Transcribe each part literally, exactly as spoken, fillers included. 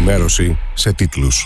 ενημέρωση σε τίτλους.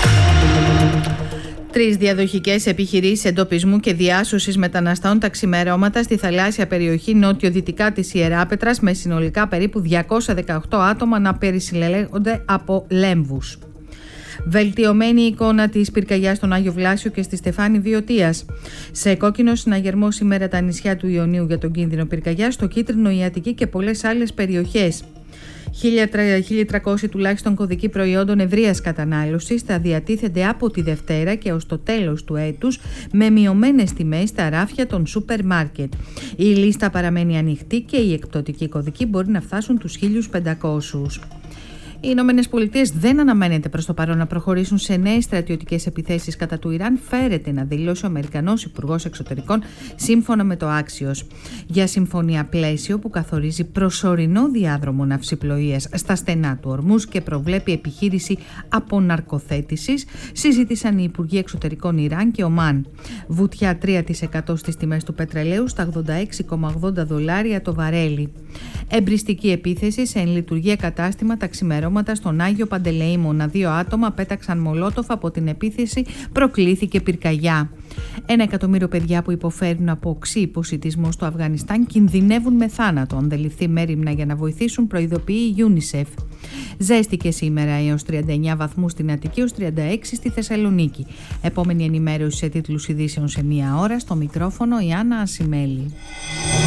Τρεις διαδοχικές επιχειρήσεις εντοπισμού και διάσωσης μεταναστών τα ξημερώματα στη θαλάσσια περιοχή νότιο-δυτικά της Ιεράπετρας, με συνολικά περίπου διακόσια δεκαοκτώ άτομα να περισυλλέγονται από λέμβους. Βελτιωμένη εικόνα της πυρκαγιάς στον Άγιο Βλάσιο και στη Στεφάνη Βιωτίας. Σε κόκκινο συναγερμό σήμερα τα νησιά του Ιωνίου για τον κίνδυνο πυρκαγιάς, στο κίτρινο η Αττική και πολλές άλλες περιοχές. χίλια τριακόσιοι τουλάχιστον κωδικοί προϊόντων ευρείας κατανάλωσης θα διατίθενται από τη Δευτέρα και ως το τέλος του έτους με μειωμένες τιμές στα ράφια των σούπερ μάρκετ. Η λίστα παραμένει ανοιχτή και οι εκπτωτικοί κωδικοί μπορεί να φτάσουν τους χίλιους πεντακόσιους. Οι Ηνωμένες Πολιτείες δεν αναμένεται προς το παρόν να προχωρήσουν σε νέες στρατιωτικές επιθέσεις κατά του Ιράν, φέρεται να δηλώσει ο Αμερικανός Υπουργός Εξωτερικών σύμφωνα με το Axios. Για συμφωνία πλαίσιο που καθορίζει προσωρινό διάδρομο ναυσιπλοείας στα στενά του Ορμούζ και προβλέπει επιχείρηση αποναρκοθέτησης, συζήτησαν οι Υπουργοί Εξωτερικών Ιράν και Ομάν. Βουτιά τρία τοις εκατό στις τιμές του πετρελαίου στα ογδόντα έξι κόμμα ογδόντα δολάρια το βαρέλι. Εμπριστική επίθεση σε εν λειτουργία κατάστημα τα ξημερώματα στον Άγιο Παντελεήμονα. Δύο άτομα πέταξαν μολότοφ, από την επίθεση προκλήθηκε πυρκαγιά. Ένα εκατομμύριο παιδιά που υποφέρουν από οξύ υποσιτισμό στο Αφγανιστάν κινδυνεύουν με θάνατο αν δεν ληφθεί μέριμνα για να βοηθήσουν, προειδοποιεί η UNICEF. Ζέστηκε σήμερα έως τριάντα εννέα βαθμούς στην Αττική, έως τριάντα έξι στη Θεσσαλονίκη. Επόμενη ενημέρωση σε τίτλους ειδήσεων σε μία ώρα. Στο μικρόφωνο η Άννα Ασημέλη.